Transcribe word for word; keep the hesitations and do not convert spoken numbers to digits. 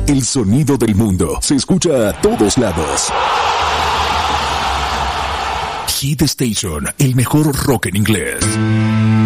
El sonido del mundo se escucha a todos lados. Hit Station, el mejor rock en inglés.